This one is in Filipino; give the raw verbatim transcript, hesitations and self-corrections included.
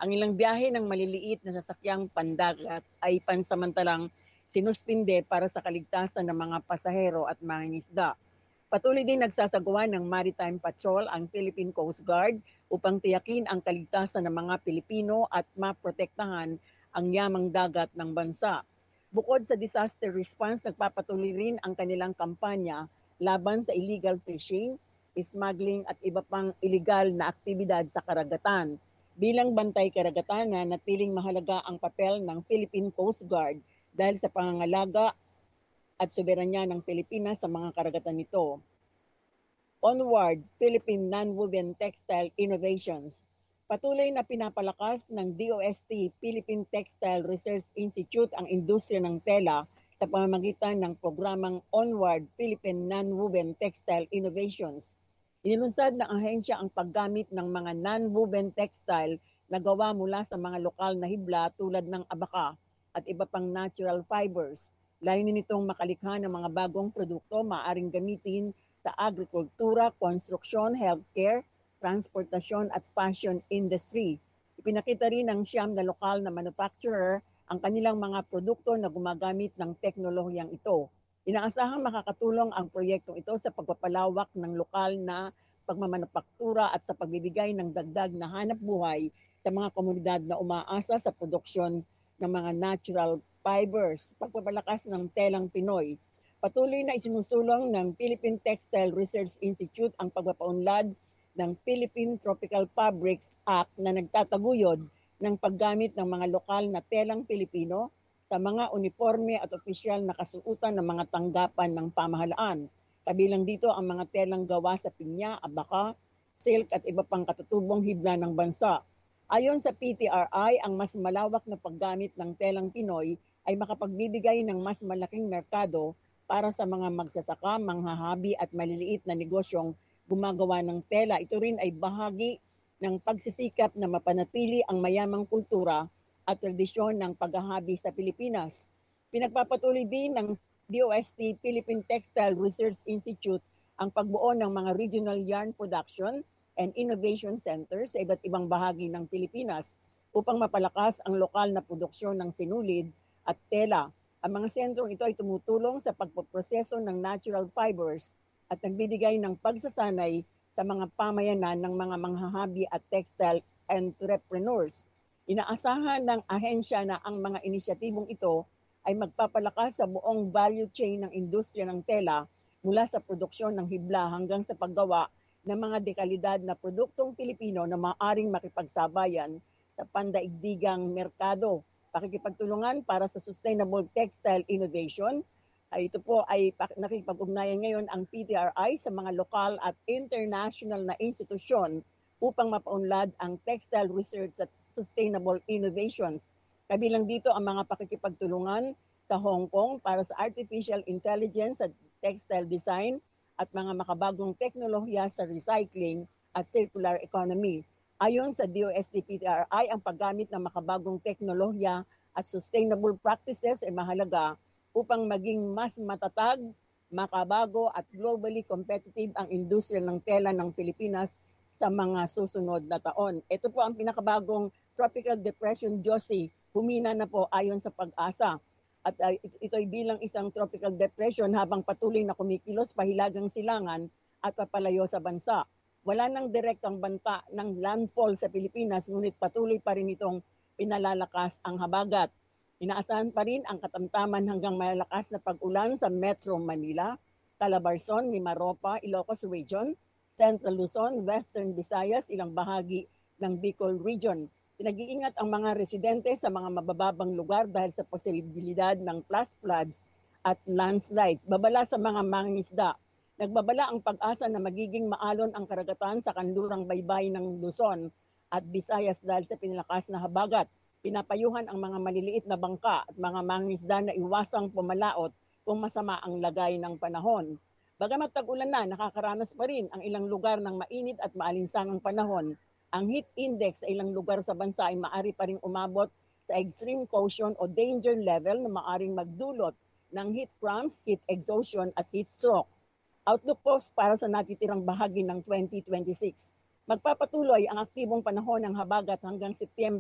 Ang ilang biyahe ng maliliit na sasakyang pandagat ay pansamantalang sinuspinde para sa kaligtasan ng mga pasahero at mangingisda. Patuloy din nagsasagawa ng maritime patrol ang Philippine Coast Guard upang tiyakin ang kaligtasan ng mga Pilipino at maprotektahan ang yamang dagat ng bansa. Bukod sa disaster response, nagpapatuloy rin ang kanilang kampanya laban sa illegal fishing, smuggling at iba pang illegal na aktibidad sa karagatan. Bilang bantay karagatan na natiling mahalaga ang papel ng Philippine Coast Guard dahil sa pangangalaga at soberanya ng Pilipinas sa mga karagatan nito. Onward, Philippine Non-Woven Textile Innovations. Patuloy na pinapalakas ng D O S T Philippine Textile Research Institute ang industriya ng tela sa pamamagitan ng programang Onward Philippine Non-Woven Textile Innovations. Inilunsad ng ahensya ang paggamit ng mga non-woven textile na gawa mula sa mga lokal na hibla tulad ng abaka at iba pang natural fibers. Layunin nitong makalikha ng mga bagong produkto maaaring gamitin sa agrikultura, konstruksyon, healthcare, transportasyon at fashion industry. Ipinakita rin ng siyam na lokal na manufacturer ang kanilang mga produkto na gumagamit ng teknolohiyang ito. Inaasahang makakatulong ang proyektong ito sa pagpapalawak ng lokal na pagmamanufaktura at sa pagbibigay ng dagdag na hanap buhay sa mga komunidad na umaasa sa produksyon ng mga natural fibers, pagpapalakas ng telang Pinoy. Patuloy na isinusulong ng Philippine Textile Research Institute ang pagpapaunlad ng Philippine Tropical Fabrics Act na nagtataguyod ng paggamit ng mga lokal na telang Pilipino sa mga uniforme at opisyal na kasuotan ng mga tanggapan ng pamahalaan. Kabilang dito ang mga telang gawa sa pinya, abaka, silk at iba pang katutubong hibla ng bansa. Ayon sa P T R I, ang mas malawak na paggamit ng telang Pinoy ay makapagbibigay ng mas malaking merkado para sa mga magsasaka, manghahabi at maliliit na negosyong gumagawa ng tela. Ito rin ay bahagi ng pagsisikap na mapanatili ang mayamang kultura at tradisyon ng paghahabi sa Pilipinas. Pinagpapatuloy din ng D O S T Philippine Textile Research Institute ang pagbuo ng mga regional yarn production and innovation centers sa iba't ibang bahagi ng Pilipinas upang mapalakas ang lokal na produksyon ng sinulid at tela. Ang mga sentrong ito ay tumutulong sa pagpoproseso ng natural fibers at nagbibigay ng pagsasanay sa mga pamayanan ng mga manghahabi at textile entrepreneurs. Inaasahan ng ahensya na ang mga inisyatibong ito ay magpapalakas sa buong value chain ng industriya ng tela mula sa produksyon ng hibla hanggang sa paggawa ng mga dekalidad na produktong Pilipino na maaaring makipagsabayan sa pandaigdigang merkado. Pakikipagtulungan para sa sustainable textile innovation. Ay ito po ay nakikipag-ugnayan ngayon ang P T R I sa mga lokal at international na institusyon upang mapaunlad ang textile research at sustainable innovations. Kabilang dito ang mga pakikipagtulungan sa Hong Kong para sa artificial intelligence at textile design at mga makabagong teknolohiya sa recycling at circular economy. Ayon sa D O S T P T R I, ang paggamit ng makabagong teknolohiya at sustainable practices ay mahalaga upang maging mas matatag, makabago at globally competitive ang industriya ng tela ng Pilipinas sa mga susunod na taon. Ito po ang pinakabagong Tropical Depression Josie, humina na po ayon sa Pag-asa. At uh, ito, ito ay bilang isang tropical depression habang patuloy na kumikilos pahilagang silangan at papalayo sa bansa. Wala nang direktang banta ng landfall sa Pilipinas, ngunit patuloy pa rin itong pinalalakas ang habagat. Inaasahan pa rin ang katamtaman hanggang malakas na pag-ulan sa Metro Manila, Calabarzon, Mimaropa, Ilocos Region, Central Luzon, Western Visayas, ilang bahagi ng Bicol Region. Pinag-iingat ang mga residente sa mga mabababang lugar dahil sa posibilidad ng flash floods at landslides. Babala sa mga mangingisda. Nagbabala ang Pag-asa na magiging maalon ang karagatan sa kanlurang baybay ng Luzon at Visayas dahil sa pinalakas na habagat. Pinapayuhan ang mga maliliit na bangka at mga mangingisda na iwasang pumalaot kung masama ang lagay ng panahon. Bagamat tag-ulan na, nakakaranas pa rin ang ilang lugar ng mainit at maalinsangang panahon. Ang heat index sa ilang lugar sa bansa ay maaari pa rin umabot sa extreme caution o danger level na maaring magdulot ng heat cramps, heat exhaustion at heat stroke. Outlook po para sa natitirang bahagi ng twenty twenty-six. Magpapatuloy ang aktibong panahon ng habagat hanggang Setyembre